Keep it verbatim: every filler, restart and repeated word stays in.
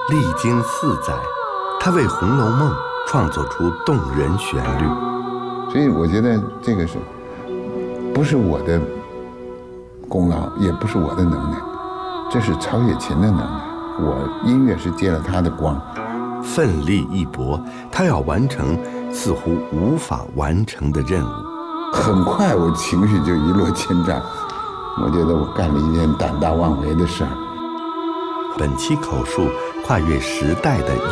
历经四载，他为《红楼梦》创作出动人旋律。 所以我觉得这个是不是我的功劳，也不是我的能耐，这是曹雪芹的能耐。我音乐是借了他的光， 奋力一搏，他要完成似乎无法完成的任务。 很快我情绪就一落千丈，我觉得我干了一件胆大妄为的事儿。 本期口述跨越时代的